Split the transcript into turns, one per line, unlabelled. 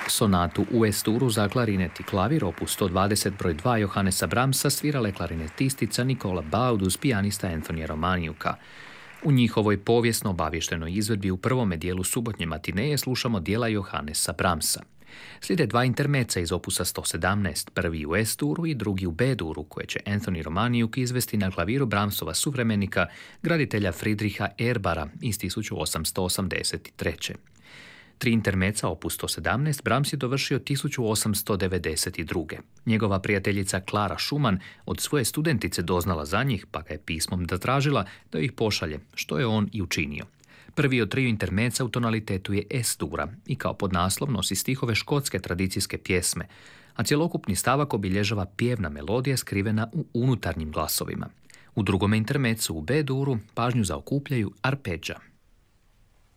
Sonatu u S-duru za klarinet i klavir opus 120 broj 2 Johannesa Brahmsa svirala je klarinetistica Nicola Baud uz pijanista Anthonyja Romaniuka. U njihovoj povijesno obavještenoj izvedbi u prvome dijelu subotnje matineje slušamo dijela Johannesa Brahmsa. Slijede dva intermeca iz opusa 117, prvi u S-duru i drugi u B-duru, koje će Anthony Romaniuk izvesti na klaviru Brahmsova suvremenika, graditelja Friedricha Erbara iz 1883. Tri intermeca opus 117 Brahms je dovršio 1892. Njegova prijateljica Klara Schumann od svoje studentice doznala za njih, pa ga je pismom zatražila da ih pošalje, što je on i učinio. Prvi od triju intermeca u tonalitetu je S-dura i kao podnaslov nosi stihove škotske tradicijske pjesme, a cjelokupni stavak obilježava pjevna melodija skrivena u unutarnjim glasovima. U drugome intermecu u B-duru pažnju zaokupljaju arpeggia.